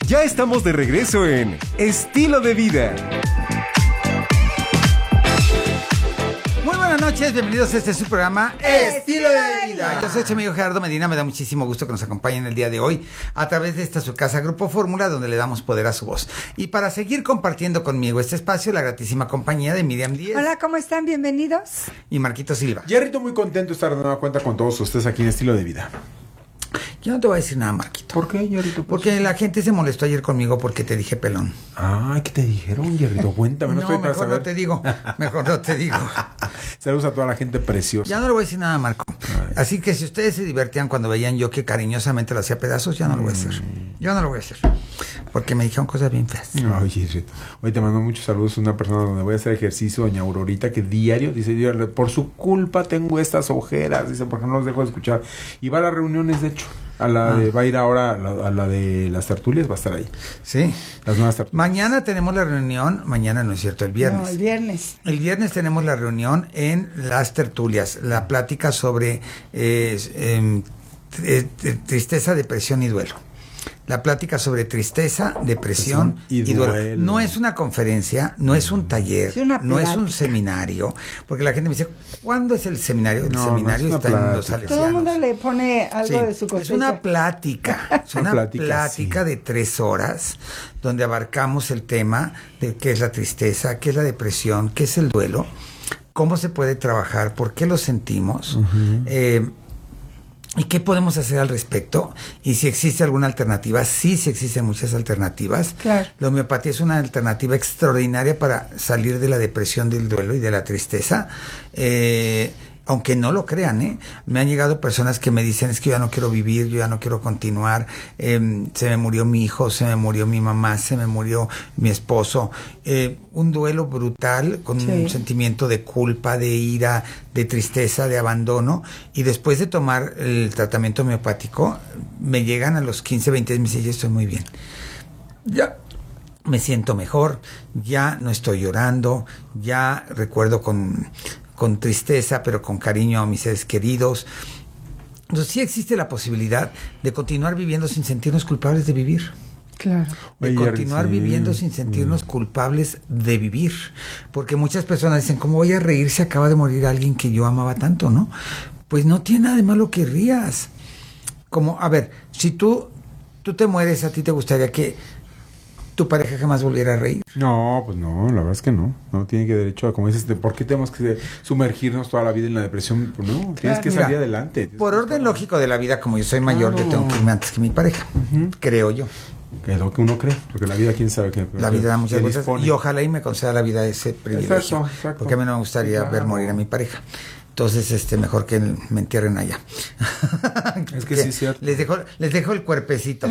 Ya estamos de regreso en Estilo de Vida. Muy buenas noches, bienvenidos a este su programa Estilo de Vida. Yo soy su amigo Gerardo Medina, me da muchísimo gusto que nos acompañen el día de hoy a través de esta su casa Grupo Fórmula, donde le damos poder a su voz. Y para seguir compartiendo conmigo este espacio, la gratísima compañía de Miriam Díez. Hola, ¿cómo están? Bienvenidos. Y Marquito Silva. Jerrito, muy contento de estar de nueva cuenta con todos ustedes aquí en Estilo de Vida. Yo no te voy a decir nada, Marquito. ¿Por qué, Jerrito? Porque la gente se molestó ayer conmigo porque te dije pelón. Ay, ¿qué te dijeron, Jerrito? Cuéntame, no estoy para mejor saber. no te digo. Mejor no te digo. Saludos a toda la gente preciosa. Ya no le voy a decir nada, Marco. Ay. Así que si ustedes se divertían cuando veían yo que cariñosamente lo hacía pedazos, ya no lo voy a hacer. Yo no lo voy a hacer. Porque me dijeron cosas bien feas. Ay, Jerrito. Hoy te mando muchos saludos a una persona donde voy a hacer ejercicio, doña Aurorita, que diario dice, por su culpa tengo estas ojeras, dice, porque no los dejo de escuchar. Y va a las reuniones, de hecho. Va a ir ahora a la de las tertulias, va a estar ahí. Sí. Las nuevas tertulias. Mañana tenemos la reunión, mañana no es cierto, el viernes. No, el viernes. El viernes tenemos la reunión en las tertulias, la plática sobre tristeza, depresión y duelo. La plática sobre tristeza, depresión y duelo. No es una conferencia, no es un taller, no es un seminario, porque la gente me dice, ¿cuándo es el seminario? El seminario está en los Salesianos. Todo el mundo le pone algo de su cosecha. Es una plática, es una plática sí, de 3 horas, donde abarcamos el tema de qué es la tristeza, qué es la depresión, qué es el duelo, cómo se puede trabajar, por qué lo sentimos, ¿y qué podemos hacer al respecto? Y si existe alguna alternativa. Sí existen muchas alternativas. Claro. La homeopatía es una alternativa extraordinaria para salir de la depresión, del duelo y de la tristeza. Aunque no lo crean, me han llegado personas que me dicen, es que yo ya no quiero vivir, yo ya no quiero continuar, se me murió mi hijo, se me murió mi mamá, se me murió mi esposo, un duelo brutal con un sentimiento de culpa, de ira, de tristeza, de abandono, y después de tomar el tratamiento homeopático, me llegan a los 15, 20 días y me dicen, ya estoy muy bien, ya me siento mejor, ya no estoy llorando, ya recuerdo con tristeza, pero con cariño a mis seres queridos. Entonces sí existe la posibilidad de continuar viviendo sin sentirnos culpables de vivir. Claro. De continuar viviendo sin sentirnos culpables de vivir. Porque muchas personas dicen, ¿cómo voy a reír si acaba de morir alguien que yo amaba tanto, no? Pues no tiene nada de malo que rías. Como, a ver, si tú te mueres, ¿a ti te gustaría que tu pareja jamás volviera a reír? No, pues no, la verdad es que no. No tiene que derecho a, como dices, ¿por qué tenemos que sumergirnos toda la vida en la depresión? Pues no, tienes que salir adelante. Por orden lógico de la vida, como yo soy mayor, yo tengo que irme antes que mi pareja, creo yo. Que es lo que uno cree, porque la vida, quién sabe qué. La vida da muchas cosas y ojalá y me conceda la vida ese privilegio. Exacto. Porque a mí no me gustaría ver morir a mi pareja. Entonces, mejor que me entierren allá. Es que sí es cierto. Les dejo el cuerpecito.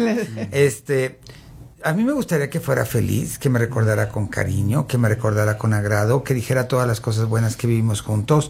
A mí me gustaría que fuera feliz, que me recordara con cariño, que me recordara con agrado, que dijera todas las cosas buenas que vivimos juntos,